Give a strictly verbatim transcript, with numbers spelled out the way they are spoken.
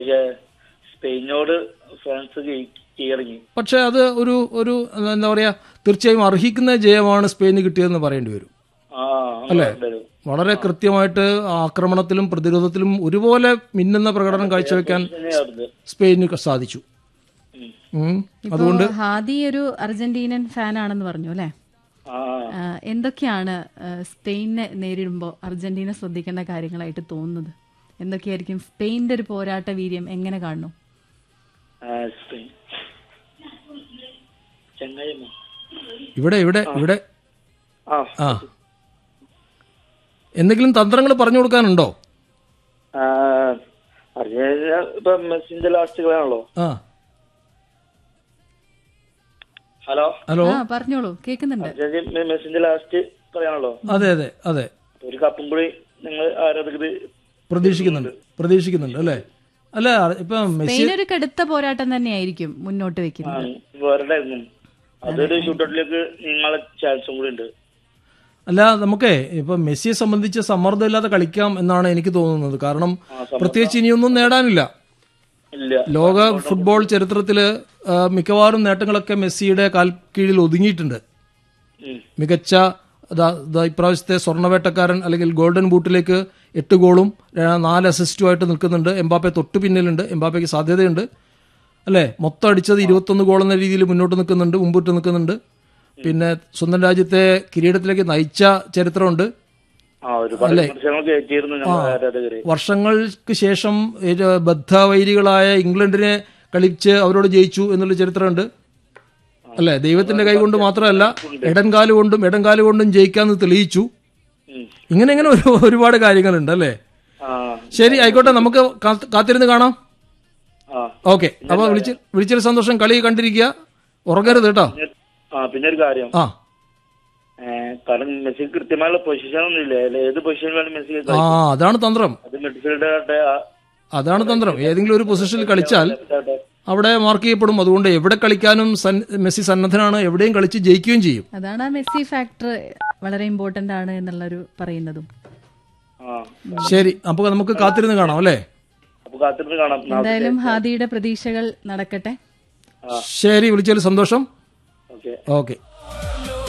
സ്പെയിനോട് France കീഴടങ്ങി. പക്ഷെ അത് ഒരു ഒരു എന്താ പറയാ, തീർച്ചയായും അർഹിക്കുന്ന ജയമാണ് സ്പെയിന് കിട്ടിയതെന്ന് പറയേണ്ടി വരും, അല്ലെ? വളരെ കൃത്യമായിട്ട് ആക്രമണത്തിലും പ്രതിരോധത്തിലും ഒരുപോലെ മിന്നുന്ന പ്രകടനം കാഴ്ചവെക്കാൻ സ്പെയിന് സാധിച്ചു. അതുകൊണ്ട് ഹാദി ഒരു അർജന്റീനൻ ഫാൻ ആണെന്ന് പറഞ്ഞു അല്ലെ? എന്തൊക്കെയാണ് സ്പെയിനെ നേരിടുമ്പോൾ അർജന്റീന ശ്രദ്ധിക്കേണ്ട കാര്യങ്ങളായിട്ട് തോന്നുന്നത്? എന്തൊക്കെയായിരിക്കും സ്പെയിന്റെ ഒരു പോരാട്ട വീര്യം എങ്ങനെ കാണുന്നു? ഇവിടെ ഇവിടെ ഇവിടെ ആ എന്തെങ്കിലും തന്ത്രങ്ങൾ പറഞ്ഞു കൊടുക്കാനുണ്ടോ? അർജന്റീന ഇപ്പൊ മെസ്സിന്റെ ലാസ്റ്റ് കളിയാണല്ലോ. ആ ഹലോ ഹലോ പറഞ്ഞോളൂ, കേൾക്കുന്നുണ്ട്. മെസ്സിന്റെ ലാസ്റ്റ് കളിയാണല്ലോ. അതെ അതെ അതെ. ഒരു കപ്പും കൂടി നിങ്ങൾ ആരാധകർ പ്രതീക്ഷിക്കുന്നുണ്ട് പ്രതീക്ഷിക്കുന്നുണ്ട് അല്ലെ? അല്ല ഇപ്പൊ മെസ്സി ഒരു കടുത്ത പോരാട്ടം തന്നെയായിരിക്കും മുന്നോട്ട് വെക്കുന്നത്. അതൊരു ഷൂട്ടൗട്ടിലേക്ക് നിങ്ങളെ ചാൻസും കൂടി ഉണ്ട്. അല്ല, നമുക്കേ ഇപ്പൊ മെസ്സിയെ സംബന്ധിച്ച് സമ്മർദ്ദമില്ലാതെ കളിക്കാം എന്നാണ് എനിക്ക് തോന്നുന്നത്. കാരണം പ്രത്യേകിച്ച് ഇനിയൊന്നും നേടാനില്ല. ലോക ഫുട്ബോൾ ചരിത്രത്തില് മിക്കവാറും നേട്ടങ്ങളൊക്കെ മെസ്സിയുടെ കാൽ കീഴിൽ ഒതുങ്ങിയിട്ടുണ്ട്. മികച്ച ഇപ്രാവശ്യത്തെ സ്വർണ്ണവേട്ടക്കാരൻ അല്ലെങ്കിൽ ഗോൾഡൻ ബൂട്ടിലേക്ക് എട്ട് ഗോളും നാല് അസിസ്റ്റുമായിട്ട് നിൽക്കുന്നുണ്ട്. എംബാപ്പെ തൊട്ടു പിന്നിലുണ്ട്. എംബാപ്പയ്ക്ക് സാധ്യതയുണ്ട് അല്ലെ? മൊത്തം അടിച്ചത് ഇരുപത്തൊന്ന് ഗോൾ എന്ന രീതിയിൽ മുന്നോട്ട് നിൽക്കുന്നുണ്ട്, മുമ്പോട്ട് നിൽക്കുന്നുണ്ട്. പിന്നെ സ്വന്തം രാജ്യത്തെ കിരീടത്തിലേക്ക് നയിച്ച ചരിത്രമുണ്ട് അല്ലെ? വർഷങ്ങൾക്ക് ശേഷം ബദ്ധവൈരികളായ ഇംഗ്ലണ്ടിനെ കളിച്ച് അവരോട് ജയിച്ചു എന്നുള്ള ചരിത്രമുണ്ട് അല്ലെ? ദൈവത്തിന്റെ കൈ കൊണ്ട് മാത്രമല്ല, ഇടൻകാല് കൊണ്ടും ഇടൻകാല് കൊണ്ടും ജയിക്കാന്ന് തെളിയിച്ചു. ഇങ്ങനെ ഇങ്ങനെ ഒരുപാട് കാര്യങ്ങളുണ്ട് അല്ലെ? ശരി, ആയിക്കോട്ടെ, നമുക്ക് കാത്തിരുന്ന് കാണാം. ഓക്കെ, അപ്പൊ വിളിച്ച് വിളിച്ചൊരു സന്തോഷം. കളി കണ്ടിരിക്കുക, ഉറങ്ങരുത് കേട്ടോ. പിന്നെ ഒരു കാര്യം, ആ കാരണം മെസ്സി കൃത്യമായുള്ള പൊസിഷൻ ഒന്നും ഇല്ല. ഏത് പൊസിഷനിലാണ് മെസ്സി? ആ അതാണ് തന്ത്രം, അത് മിഡ്ഫീൽഡ് അതാണ് തന്ത്രം. ഏതെങ്കിലും ഒരു പൊസിഷനിൽ കളിച്ചാൽ അവിടെ മാർക്ക് ചെയ്യപ്പെടും. അതുകൊണ്ട് എവിടെ കളിക്കാനും മെസ്സി സന്നദ്ധനാണ്, എവിടെയും കളിച്ച് ജയിക്കുകയും ചെയ്യും. അതാണ് ആ മെസ്സി ഫാക്ടർ വളരെ ഇമ്പോർട്ടന്റ് ആണ് എന്നുള്ളൊരു പറയുന്നതും. ശരി, അപ്പൊ നമുക്ക് കാത്തിരുന്ന് കാണാം അല്ലേ? എന്തായാലും ഹാദിയുടെ പ്രതീക്ഷകൾ നടക്കട്ടെ. ശരി, വിളിച്ചതിൽ സന്തോഷം. ഓക്കെ.